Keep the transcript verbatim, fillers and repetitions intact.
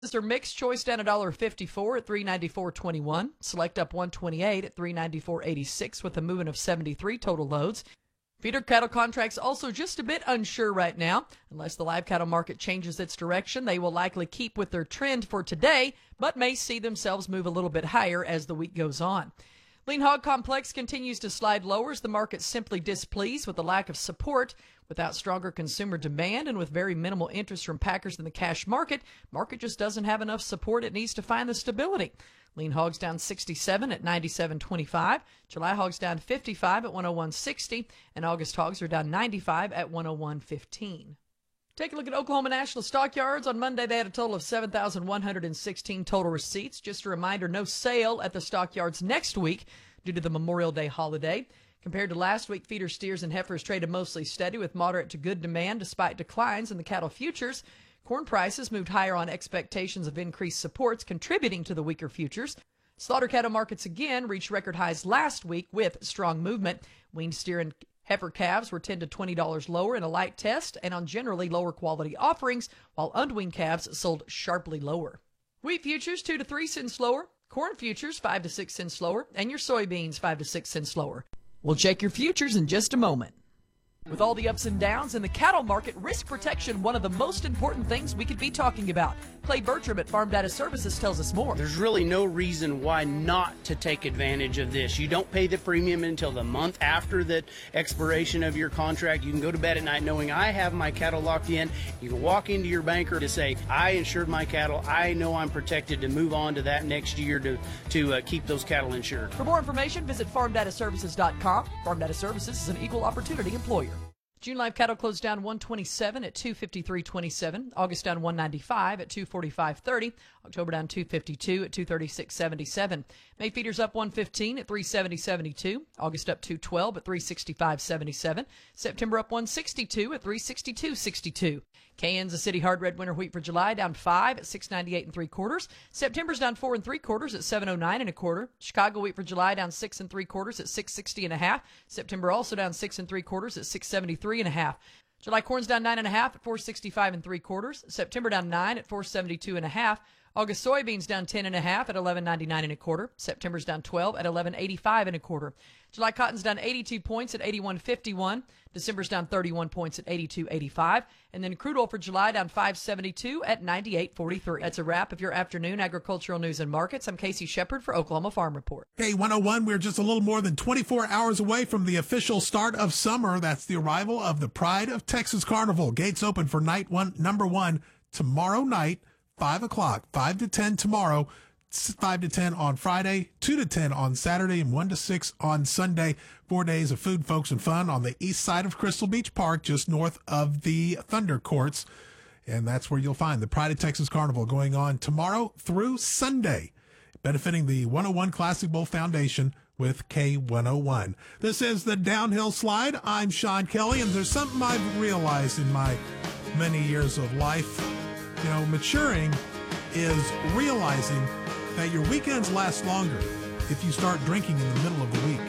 Sister Mixed Choice down one dollar fifty-four at three ninety-four twenty-one. Select up one twenty-eight at three ninety-four eighty-six with a movement of seventy-three total loads. Feeder cattle contracts also just a bit unsure right now. Unless the live cattle market changes its direction, they will likely keep with their trend for today, but may see themselves move a little bit higher as the week goes on. Lean hog complex continues to slide lower as the market simply displeased with the lack of support. Without stronger consumer demand and with very minimal interest from packers in the cash market, market just doesn't have enough support. It needs to find the stability. Lean hogs down sixty-seven at ninety-seven twenty-five. July hogs down fifty-five at one oh one sixty. And August hogs are down ninety-five at one oh one fifteen. Take a look at Oklahoma National Stockyards. On Monday, they had a total of seven thousand one hundred sixteen total receipts. Just a reminder, no sale at the stockyards next week due to the Memorial Day holiday. Compared to last week, feeder steers and heifers traded mostly steady with moderate to good demand despite declines in the cattle futures. Corn prices moved higher on expectations of increased supports, contributing to the weaker futures. Slaughter cattle markets again reached record highs last week with strong movement. Weaned steer and heifer calves were ten to twenty dollars lower in a light test and on generally lower quality offerings, while unweaned calves sold sharply lower. Wheat futures two to three cents lower, corn futures five to six cents lower, and your soybeans five to six cents lower. We'll check your futures in just a moment. With all the ups and downs in the cattle market, risk protection, one of the most important things we could be talking about. Clay Bertram at Farm Data Services tells us more. There's really no reason why not to take advantage of this. You don't pay the premium until the month after the expiration of your contract. You can go to bed at night knowing I have my cattle locked in. You can walk into your banker to say, I insured my cattle. I know I'm protected to move on to that next year to, to uh, keep those cattle insured. For more information, visit farm data services dot com. Farm Data Services is an equal opportunity employer. June live cattle closed down one twenty-seven at two fifty-three twenty-seven. August down one ninety-five at two forty-five thirty. October down two fifty-two at two thirty-six seventy-seven. May feeders up one fifteen at three seventy seventy-two. August up two twelve at three sixty-five seventy-seven. September up one sixty-two at three sixty-two sixty-two. Kansas City hard red winter wheat for July down five at six ninety-eight and three quarters. September's down four and three quarters at seven oh nine and a quarter. Chicago wheat for July down six and three quarters at six sixty and a half. September also down six and three quarters at six seventy-three and a half. July corn's down nine and a half at four sixty-five and three quarters. September down nine at four seventy-two and a half. August soybeans down ten and a half at eleven ninety-nine and a quarter. September's down twelve at eleven eighty-five and a quarter. July cotton's down eighty-two points at eighty-one fifty-one. December's down thirty-one points at eighty-two eighty-five. And then crude oil for July down five seventy-two at ninety-eight forty-three. That's a wrap of your afternoon agricultural news and markets. I'm Casey Shepard for Oklahoma Farm Report. K one oh one, we're just a little more than twenty-four hours away from the official start of summer. That's the arrival of the Pride of Texas Carnival. Gates open for night one, number one, tomorrow night, five o'clock, five to ten tomorrow, five to ten on Friday, two to ten on Saturday, and one to six on Sunday. Four days of food, folks, and fun on the east side of Crystal Beach Park, just north of the Thunder Courts. And that's where you'll find the Pride of Texas Carnival going on tomorrow through Sunday, benefiting the one oh one Classic Bowl Foundation with K one oh one. This is the Downhill Slide. I'm Sean Kelly, and there's something I've realized in my many years of life. You know, maturing is realizing that your weekends last longer if you start drinking in the middle of the week.